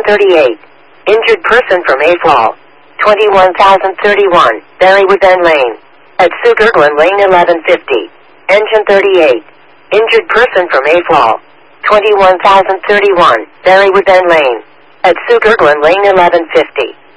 38. Injured person from Mayfall. 21,031, Berrywood Bend Lane. At Sugarglen Lane 1150. Engine 38. Injured person from Mayfall. 21,031, Berrywood Bend Lane. At Sugarglen Lane 1150.